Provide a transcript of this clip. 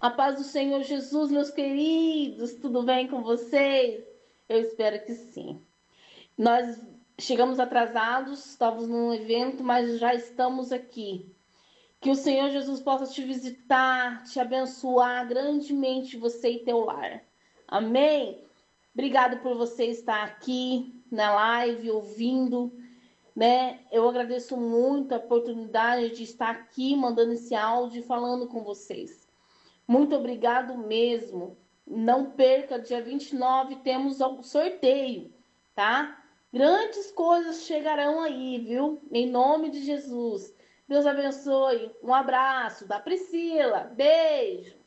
A paz do Senhor Jesus, meus queridos, tudo bem com vocês? Eu espero que sim. Nós chegamos atrasados, estávamos num evento, mas já estamos aqui. Que o Senhor Jesus possa te visitar, te abençoar grandemente, você e teu lar. Amém? Obrigado por você estar aqui na live, ouvindo, né? Eu agradeço muito a oportunidade de estar aqui, mandando esse áudio e falando com vocês. Muito obrigado mesmo. Não perca, dia 29 temos o sorteio, tá? Grandes coisas chegarão aí, viu? Em nome de Jesus. Deus abençoe. Um abraço da Priscila. Beijo.